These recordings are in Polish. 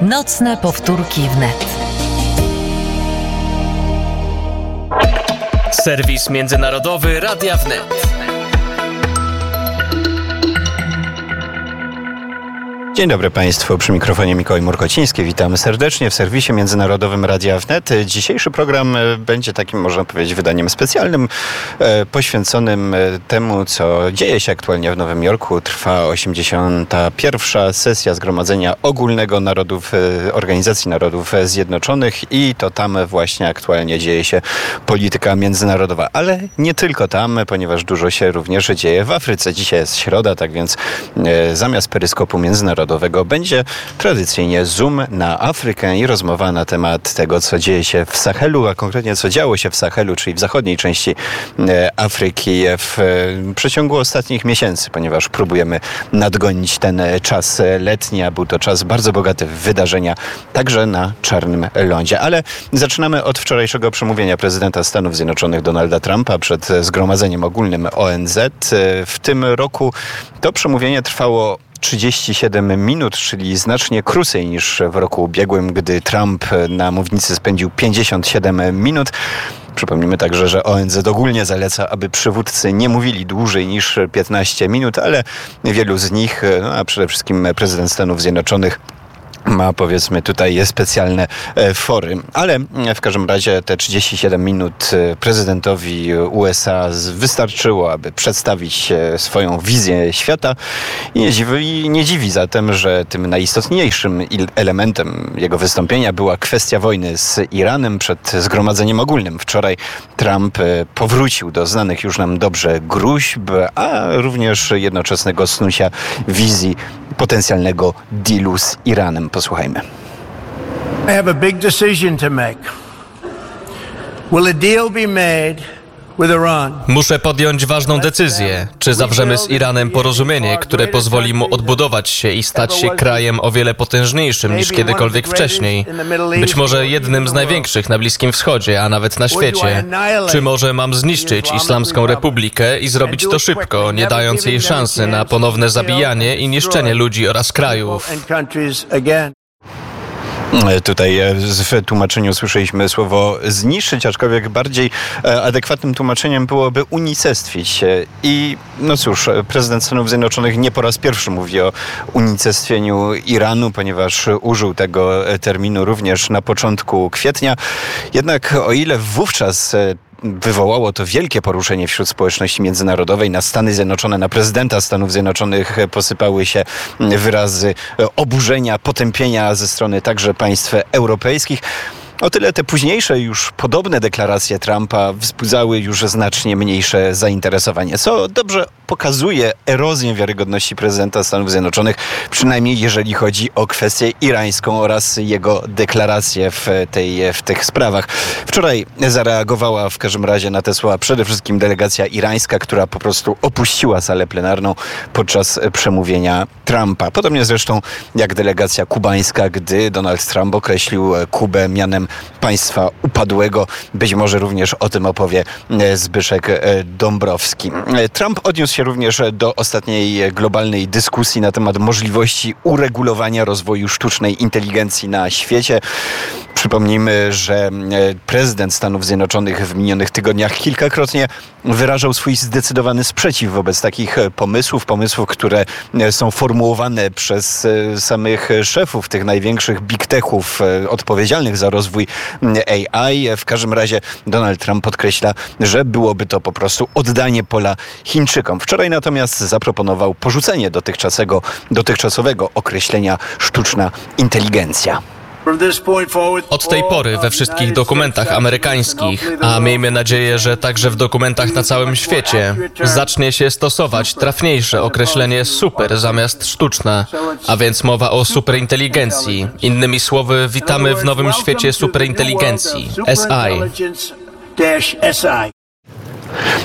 Nocne powtórki wnet. Serwis międzynarodowy Radia Wnet. Dzień dobry Państwu, przy mikrofonie Mikołaj Murkociński. Witamy serdecznie w serwisie międzynarodowym Radia Wnet. Dzisiejszy program będzie takim, można powiedzieć, wydaniem specjalnym, poświęconym temu, co dzieje się aktualnie w Nowym Jorku. Trwa 81. sesja Zgromadzenia Ogólnego Organizacji Narodów Zjednoczonych i to tam właśnie aktualnie dzieje się polityka międzynarodowa. Ale nie tylko tam, ponieważ dużo się również dzieje w Afryce. Dzisiaj jest środa, tak więc zamiast peryskopu międzynarodowego będzie tradycyjnie zoom na Afrykę i rozmowa na temat tego, co dzieje się w Sahelu, a konkretnie co działo się w Sahelu, czyli w zachodniej części Afryki w przeciągu ostatnich miesięcy, ponieważ próbujemy nadgonić ten czas letni, a był to czas bardzo bogaty w wydarzenia, także na Czarnym Lądzie. Ale zaczynamy od wczorajszego przemówienia prezydenta Stanów Zjednoczonych Donalda Trumpa przed Zgromadzeniem Ogólnym ONZ. W tym roku to przemówienie trwało 37 minut, czyli znacznie krócej niż w roku ubiegłym, gdy Trump na mównicy spędził 57 minut. Przypomnijmy także, że ONZ ogólnie zaleca, aby przywódcy nie mówili dłużej niż 15 minut, ale wielu z nich, a przede wszystkim prezydent Stanów Zjednoczonych, ma, powiedzmy, tutaj specjalne fory. Ale w każdym razie te 37 minut prezydentowi USA wystarczyło, aby przedstawić swoją wizję świata i nie dziwi zatem, że tym najistotniejszym elementem jego wystąpienia była kwestia wojny z Iranem przed Zgromadzeniem Ogólnym. Wczoraj Trump powrócił do znanych już nam dobrze gróźb, a również jednoczesnego snucia wizji potencjalnego dealu z Iranem. Posłuchajmy. I have a big decision to make. Will a deal be made with Iran? Muszę podjąć ważną decyzję. Czy zawrzemy z Iranem porozumienie, które pozwoli mu odbudować się i stać się krajem o wiele potężniejszym niż kiedykolwiek wcześniej? Być może jednym z największych na Bliskim Wschodzie, a nawet na świecie. Czy może mam zniszczyć Islamską Republikę i zrobić to szybko, nie dając jej szansy na ponowne zabijanie i niszczenie ludzi oraz krajów? Tutaj w tłumaczeniu słyszeliśmy słowo zniszczyć, aczkolwiek bardziej adekwatnym tłumaczeniem byłoby unicestwić. I no cóż, prezydent Stanów Zjednoczonych nie po raz pierwszy mówi o unicestwieniu Iranu, ponieważ użył tego terminu również na początku kwietnia. Jednak o ile wówczas wywołało to wielkie poruszenie wśród społeczności międzynarodowej, na Stany Zjednoczone, na prezydenta Stanów Zjednoczonych posypały się wyrazy oburzenia, potępienia ze strony także państw europejskich. O tyle te późniejsze już podobne deklaracje Trumpa wzbudzały już znacznie mniejsze zainteresowanie, co dobrze pokazuje erozję wiarygodności prezydenta Stanów Zjednoczonych, przynajmniej jeżeli chodzi o kwestię irańską oraz jego deklaracje w tych sprawach. Wczoraj zareagowała w każdym razie na te słowa przede wszystkim delegacja irańska, która po prostu opuściła salę plenarną podczas przemówienia Trumpa. Podobnie zresztą jak delegacja kubańska, gdy Donald Trump określił Kubę mianem państwa upadłego. Być może również o tym opowie Zbyszek Dąbrowski. Trump odniósł się również do ostatniej globalnej dyskusji na temat możliwości uregulowania rozwoju sztucznej inteligencji na świecie. Przypomnijmy, że prezydent Stanów Zjednoczonych w minionych tygodniach kilkakrotnie wyrażał swój zdecydowany sprzeciw wobec takich pomysłów, które są formułowane przez samych szefów tych największych big techów odpowiedzialnych za rozwój AI. W każdym razie Donald Trump podkreśla, że byłoby to po prostu oddanie pola Chińczykom. Wczoraj natomiast zaproponował porzucenie dotychczasowego określenia sztuczna inteligencja. Od tej pory we wszystkich dokumentach amerykańskich, a miejmy nadzieję, że także w dokumentach na całym świecie, zacznie się stosować trafniejsze określenie super zamiast sztuczna, a więc mowa o superinteligencji. Innymi słowy, witamy w nowym świecie superinteligencji, SI.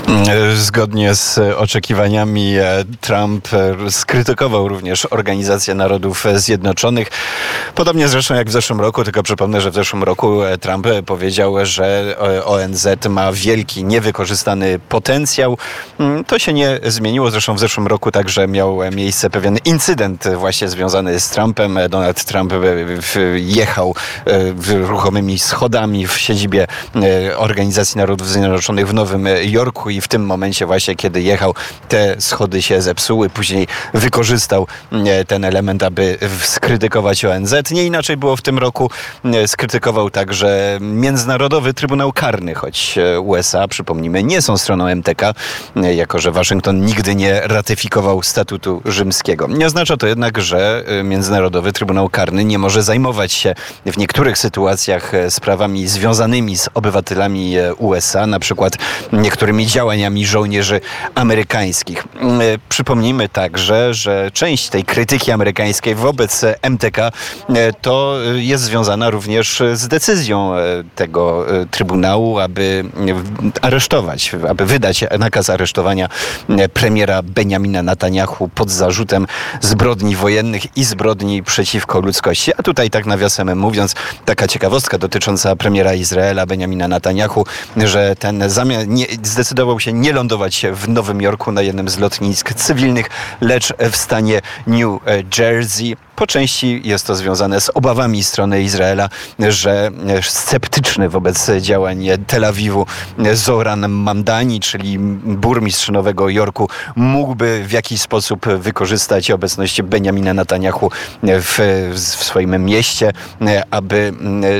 Zgodnie z oczekiwaniami Trump skrytykował również Organizację Narodów Zjednoczonych. Podobnie zresztą jak w zeszłym roku, tylko przypomnę, że w zeszłym roku Trump powiedział, że ONZ ma wielki, niewykorzystany potencjał. To się nie zmieniło. Zresztą w zeszłym roku także miał miejsce pewien incydent właśnie związany z Trumpem. Donald Trump jechał ruchomymi schodami w siedzibie Organizacji Narodów Zjednoczonych w Nowym Jorku i w tym momencie właśnie, kiedy jechał, te schody się zepsuły. Później wykorzystał ten element, aby skrytykować ONZ. Nie inaczej było w tym roku. Skrytykował także Międzynarodowy Trybunał Karny, choć USA, przypomnijmy, nie są stroną MTK, jako że Waszyngton nigdy nie ratyfikował Statutu Rzymskiego. Nie oznacza to jednak, że Międzynarodowy Trybunał Karny nie może zajmować się w niektórych sytuacjach sprawami związanymi z obywatelami USA, na przykład niektórymi działaniami żołnierzy amerykańskich. Przypomnijmy także, że część tej krytyki amerykańskiej wobec MTK to jest związana również z decyzją tego Trybunału, aby aresztować, aby wydać nakaz aresztowania premiera Benjamina Netanjahu pod zarzutem zbrodni wojennych i zbrodni przeciwko ludzkości. A tutaj tak nawiasem mówiąc, taka ciekawostka dotycząca premiera Izraela Benjamina Netanjahu, że ten zdecydował się nie lądować w Nowym Jorku na jednym z lotnisk cywilnych, lecz w stanie New Jersey. Po części jest to związane z obawami strony Izraela, że sceptyczny wobec działań Tel Awiwu Zoran Mamdani, czyli burmistrz Nowego Jorku, mógłby w jakiś sposób wykorzystać obecność Benjamina Netanjahu w swoim mieście, aby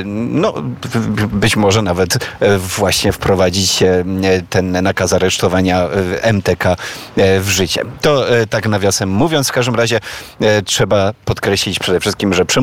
być może nawet właśnie wprowadzić ten nakaz aresztowania MTK w życie. To tak nawiasem mówiąc, w każdym razie trzeba podkreślić przede wszystkim, że